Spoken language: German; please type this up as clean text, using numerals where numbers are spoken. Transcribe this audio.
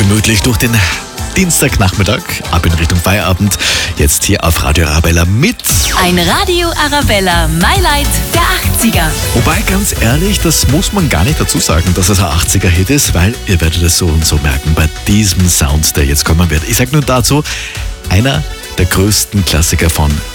gemütlich durch den Dienstagnachmittag, ab in Richtung Feierabend. Jetzt hier auf Radio Arabella mit. Ein Radio Arabella, My-Light der 80er. Wobei, ganz ehrlich, das muss man gar nicht dazu sagen, dass es ein 80er-Hit ist, weil ihr werdet es so und so merken bei diesem Sound, der jetzt kommen wird. Ich sag nur dazu, einer der größten Klassiker von